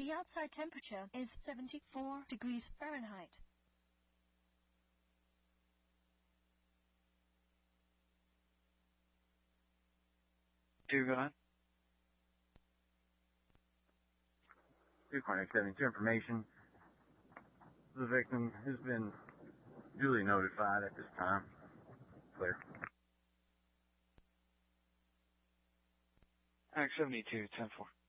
The outside temperature is 74 degrees Fahrenheit. Go ahead. Recording 72 information. The victim has been duly notified at this time. Clear. Act 72, 10-4.